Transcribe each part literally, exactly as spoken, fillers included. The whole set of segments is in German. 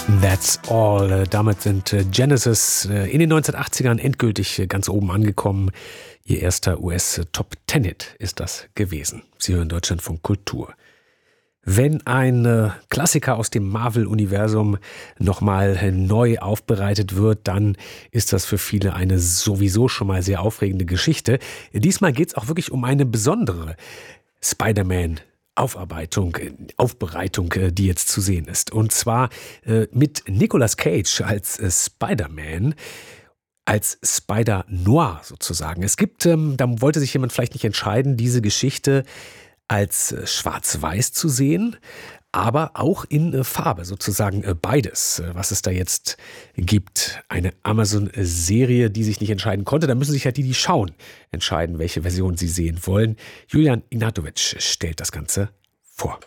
That's all. Damit sind Genesis in den neunzehnhundertachtzigern endgültig ganz oben angekommen. Ihr erster U S-Top-Ten-Hit ist das gewesen. Sie hören Deutschlandfunk Kultur. Wenn ein Klassiker aus dem Marvel-Universum nochmal neu aufbereitet wird, dann ist das für viele eine sowieso schon mal sehr aufregende Geschichte. Diesmal geht es auch wirklich um eine besondere Spider-Man Aufarbeitung, Aufbereitung, die jetzt zu sehen ist. Und zwar äh, mit Nicolas Cage als äh, Spider-Man, als Spider-Noir sozusagen. Es gibt, ähm, da wollte sich jemand vielleicht nicht entscheiden, diese Geschichte als äh, schwarz-weiß zu sehen, aber auch in äh, Farbe, sozusagen äh, beides, äh, was es da jetzt gibt. Eine Amazon-Serie, die sich nicht entscheiden konnte. Da müssen sich halt die, die schauen, entscheiden, welche Version sie sehen wollen. Julian Ignatovic stellt das Ganze vor.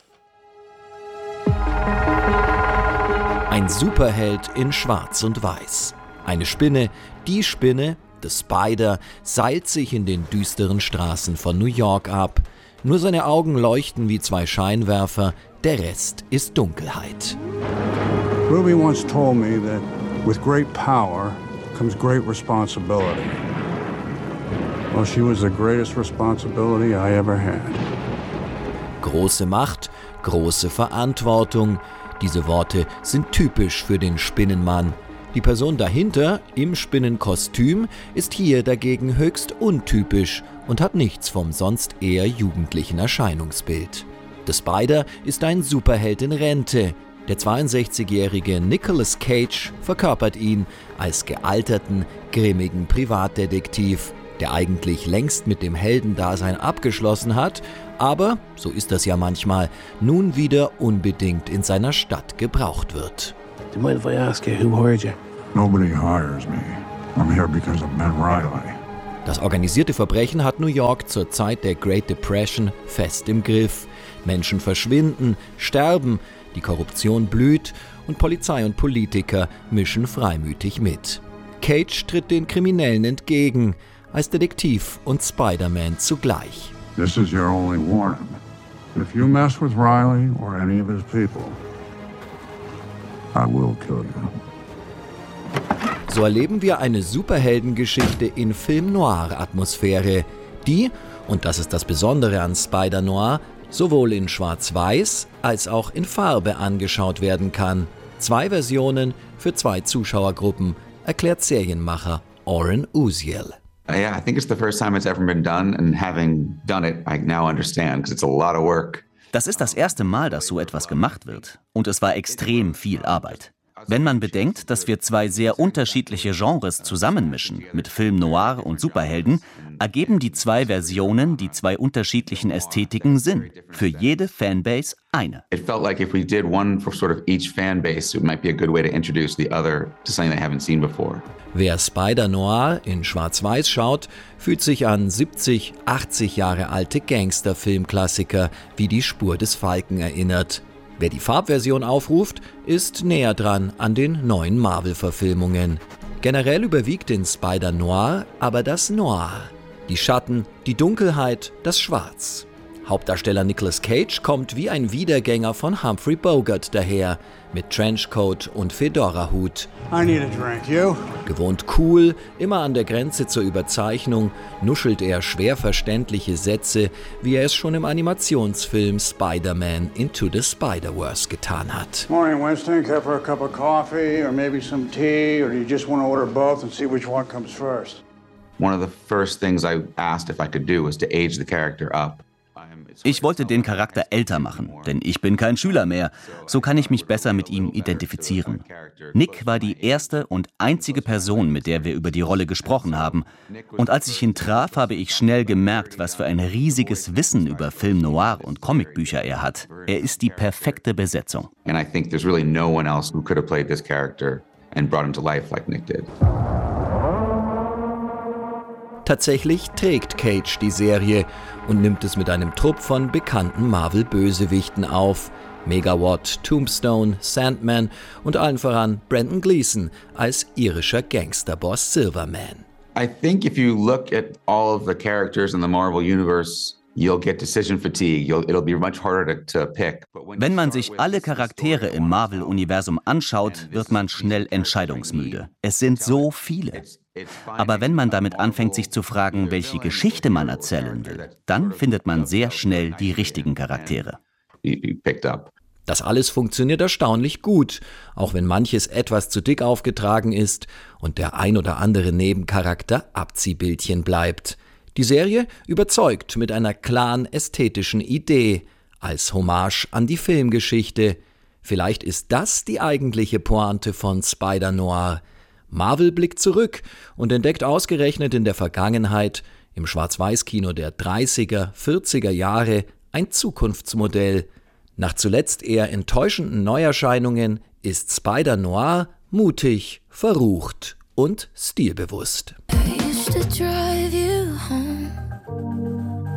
Ein Superheld in Schwarz und Weiß. Eine Spinne, die Spinne, The Spider, seilt sich in den düsteren Straßen von New York ab. Nur seine Augen leuchten wie zwei Scheinwerfer, der Rest ist Dunkelheit. Ruby once told me that with great power comes great responsibility. Well, she was the greatest responsibility I ever had. Große Macht, große Verantwortung. Diese Worte sind typisch für den Spinnenmann. Die Person dahinter, im Spinnenkostüm, ist hier dagegen höchst untypisch und hat nichts vom sonst eher jugendlichen Erscheinungsbild. The Spider ist ein Superheld in Rente. Der zweiundsechzigjährige Nicolas Cage verkörpert ihn als gealterten, grimmigen Privatdetektiv, der eigentlich längst mit dem Heldendasein abgeschlossen hat, aber, so ist das ja manchmal, nun wieder unbedingt in seiner Stadt gebraucht wird. Do you mind if I ask you, who hired you? Nobody hires me. I'm here because of Ben Riley. Das organisierte Verbrechen hat New York zur Zeit der Great Depression fest im Griff. Menschen verschwinden, sterben, die Korruption blüht und Polizei und Politiker mischen freimütig mit. Cage tritt den Kriminellen entgegen, als Detektiv und Spider-Man zugleich. This is your only warning. If you mess with Riley or any of his people, I will kill you. So erleben wir eine Superheldengeschichte in Film-Noir-Atmosphäre, die, und das ist das Besondere an Spider-Noir, sowohl in Schwarz-Weiß als auch in Farbe angeschaut werden kann. Zwei Versionen für zwei Zuschauergruppen, erklärt Serienmacher Oren Uziel. Yeah, I think it's the first time it's ever been done, and having done it, I now understand, because it's a lot of work. Das ist das erste Mal, dass so etwas gemacht wird. Und es war extrem viel Arbeit. Wenn man bedenkt, dass wir zwei sehr unterschiedliche Genres zusammenmischen, mit Film Noir und Superhelden, ergeben die zwei Versionen, die zwei unterschiedlichen Ästhetiken Sinn. Für jede Fanbase eine. It felt like if we did one for sort of each fanbase, it might be a good way to introduce the other to something they haven't seen before. Wer Spider-Noir in Schwarz-Weiß schaut, fühlt sich an siebzig, achtzig Jahre alte Gangster-Filmklassiker wie Die Spur des Falken erinnert. Wer die Farbversion aufruft, ist näher dran an den neuen Marvel-Verfilmungen. Generell überwiegt in Spider-Noir aber das Noir. Die Schatten, die Dunkelheit, das Schwarz. Hauptdarsteller Nicolas Cage kommt wie ein Wiedergänger von Humphrey Bogart daher, mit Trenchcoat und Fedora-Hut. I need a drink, you? Gewohnt cool, immer an der Grenze zur Überzeichnung, nuschelt er schwer verständliche Sätze, wie er es schon im Animationsfilm Spider-Man Into the Spider-Verse getan hat. Morning, Winston. Care for a cup of coffee or maybe some tea, or do you just want to order both and see which one comes first? One of the first things I asked if I could do was to age the character up. Ich wollte den Charakter älter machen, denn ich bin kein Schüler mehr. So kann ich mich besser mit ihm identifizieren. Nick war die erste und einzige Person, mit der wir über die Rolle gesprochen haben. Und als ich ihn traf, habe ich schnell gemerkt, was für ein riesiges Wissen über Film Noir und Comicbücher er hat. Er ist die perfekte Besetzung. And I think there's really no one else who could have played this character and brought him to life like Nick did. Tatsächlich trägt Cage die Serie und nimmt es mit einem Trupp von bekannten Marvel-Bösewichten auf. Megawatt, Tombstone, Sandman und allen voran Brendan Gleeson als irischer Gangsterboss Silverman. I think if you look at all of the characters in the Marvel universe you'll get decision fatigue. You'll, it'll be much harder to, to pick. Wenn man sich alle Charaktere im Marvel-Universum anschaut, wird man schnell entscheidungsmüde. Es sind so viele. Aber wenn man damit anfängt, sich zu fragen, welche Geschichte man erzählen will, dann findet man sehr schnell die richtigen Charaktere. Das alles funktioniert erstaunlich gut, auch wenn manches etwas zu dick aufgetragen ist und der ein oder andere Nebencharakter Abziehbildchen bleibt. Die Serie überzeugt mit einer klaren ästhetischen Idee, als Hommage an die Filmgeschichte. Vielleicht ist das die eigentliche Pointe von Spider-Noir. Marvel blickt zurück und entdeckt ausgerechnet in der Vergangenheit, im Schwarz-Weiß-Kino der dreißiger, vierziger Jahre, ein Zukunftsmodell. Nach zuletzt eher enttäuschenden Neuerscheinungen ist Spider-Noir mutig, verrucht und stilbewusst. I used to drive you